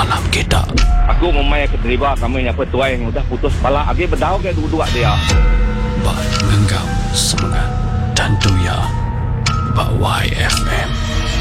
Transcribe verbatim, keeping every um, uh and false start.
malam kita. Aku memang ke terlibat kami apa tuai yang udah putus kepala lagi berdau ke dua-dua dia. Bak menggam semangat dan tuya Bak Y F M.